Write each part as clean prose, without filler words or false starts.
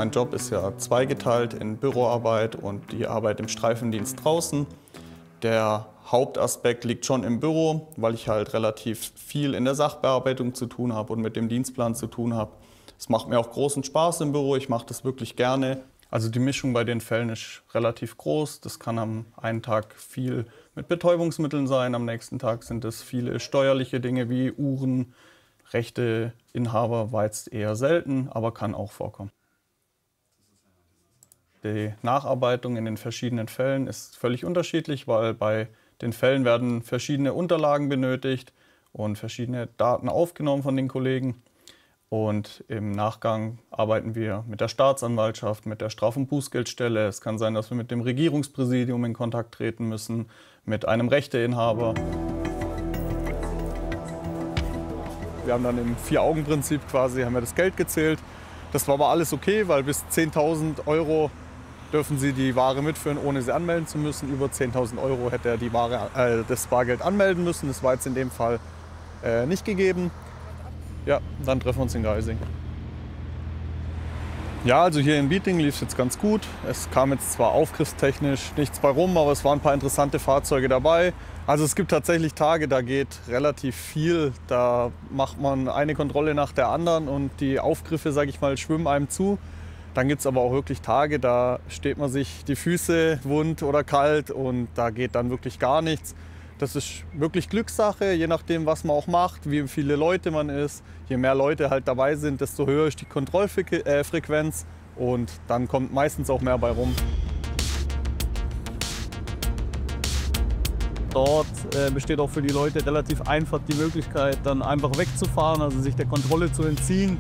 Mein Job ist ja zweigeteilt in Büroarbeit und die Arbeit im Streifendienst draußen. Der Hauptaspekt liegt schon im Büro, weil ich halt relativ viel in der Sachbearbeitung zu tun habe und mit dem Dienstplan zu tun habe. Es macht mir auch großen Spaß im Büro, ich mache das wirklich gerne. Also die Mischung bei den Fällen ist relativ groß. Das kann am einen Tag viel mit Betäubungsmitteln sein, am nächsten Tag sind es viele steuerliche Dinge wie Uhren. Rechteinhaber war jetzt eher selten, aber kann auch vorkommen. Die Nacharbeitung in den verschiedenen Fällen ist völlig unterschiedlich, weil bei den Fällen werden verschiedene Unterlagen benötigt und verschiedene Daten aufgenommen von den Kollegen. Und im Nachgang arbeiten wir mit der Staatsanwaltschaft, mit der Straf- und Bußgeldstelle. Es kann sein, dass wir mit dem Regierungspräsidium in Kontakt treten müssen, mit einem Rechteinhaber. Wir haben dann im Vier-Augen-Prinzip quasi haben wir das Geld gezählt. Das war aber alles okay, weil bis 10.000 € dürfen Sie die Ware mitführen, ohne sie anmelden zu müssen. Über 10.000 € hätte er die das Bargeld anmelden müssen. Das war jetzt in dem Fall nicht gegeben. Ja, dann treffen wir uns in Geising. Ja, also hier in Bieting lief es jetzt ganz gut. Es kam jetzt zwar aufgriffstechnisch nichts bei rum, aber es waren ein paar interessante Fahrzeuge dabei. Also es gibt tatsächlich Tage, da geht relativ viel. Da macht man eine Kontrolle nach der anderen und die Aufgriffe, sage ich mal, schwimmen einem zu. Dann gibt es aber auch wirklich Tage, da steht man sich die Füße wund oder kalt und da geht dann wirklich gar nichts. Das ist wirklich Glückssache, je nachdem, was man auch macht, wie viele Leute man ist. Je mehr Leute halt dabei sind, desto höher ist die Kontrollfrequenz und dann kommt meistens auch mehr bei rum. Dort besteht auch für die Leute relativ einfach die Möglichkeit, dann einfach wegzufahren, also sich der Kontrolle zu entziehen.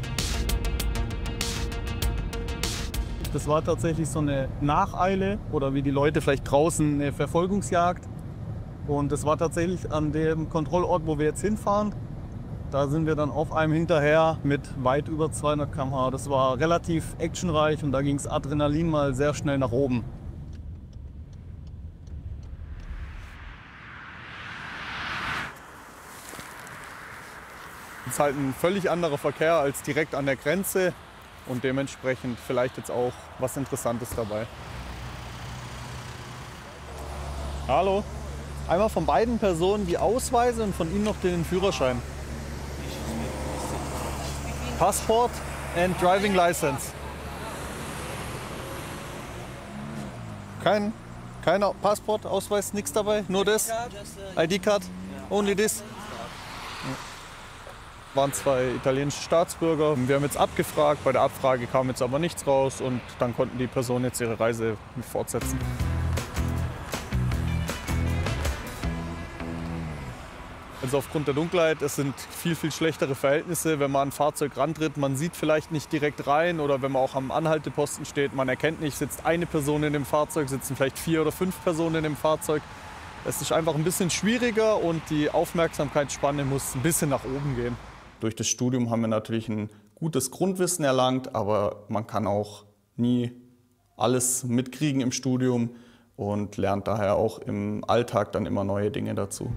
Das war tatsächlich so eine Nacheile oder wie die Leute vielleicht draußen eine Verfolgungsjagd. Und das war tatsächlich an dem Kontrollort, wo wir jetzt hinfahren. Da sind wir dann auf einem hinterher mit weit über 200 km/h. Das war relativ actionreich und da ging das Adrenalin mal sehr schnell nach oben. Es ist halt ein völlig anderer Verkehr als direkt an der Grenze und dementsprechend vielleicht jetzt auch was Interessantes dabei. Hallo. Einmal von beiden Personen die Ausweise und von Ihnen noch den Führerschein. Passport and Driving License. Kein Passport, Ausweis, nichts dabei? Nur das? ID-Card? Only this? Waren zwei italienische Staatsbürger. Wir haben jetzt abgefragt, bei der Abfrage kam jetzt aber nichts raus und dann konnten die Personen jetzt ihre Reise fortsetzen. Also aufgrund der Dunkelheit, es sind viel schlechtere Verhältnisse. Wenn man an ein Fahrzeug rantritt, man sieht vielleicht nicht direkt rein oder wenn man auch am Anhalteposten steht, man erkennt nicht, sitzt eine Person in dem Fahrzeug, sitzen vielleicht 4 oder 5 Personen in dem Fahrzeug. Es ist einfach ein bisschen schwieriger und die Aufmerksamkeitsspanne muss ein bisschen nach oben gehen. Durch das Studium haben wir natürlich ein gutes Grundwissen erlangt, aber man kann auch nie alles mitkriegen im Studium und lernt daher auch im Alltag dann immer neue Dinge dazu.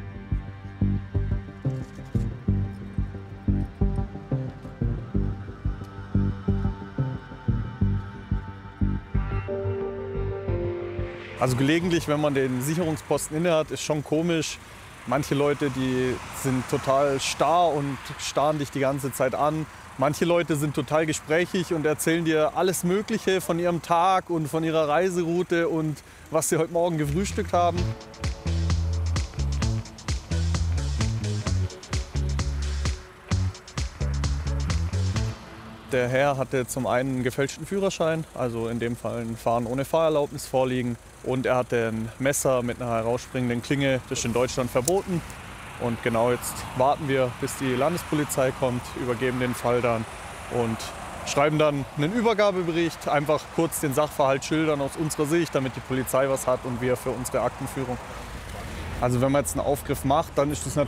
Also gelegentlich, wenn man den Sicherungsposten innehat, ist schon komisch. Manche Leute, die sind total starr und starren dich die ganze Zeit an. Manche Leute sind total gesprächig und erzählen dir alles Mögliche von ihrem Tag und von ihrer Reiseroute und was sie heute Morgen gefrühstückt haben. Der Herr hatte zum einen einen gefälschten Führerschein, also in dem Fall ein Fahren ohne Fahrerlaubnis vorliegen. Und er hatte ein Messer mit einer herausspringenden Klinge, das ist in Deutschland verboten. Und genau jetzt warten wir, bis die Landespolizei kommt, übergeben den Fall dann und schreiben dann einen Übergabebericht, einfach kurz den Sachverhalt schildern aus unserer Sicht, damit die Polizei was hat und wir für unsere Aktenführung. Also wenn man jetzt einen Aufgriff macht, dann ist das natürlich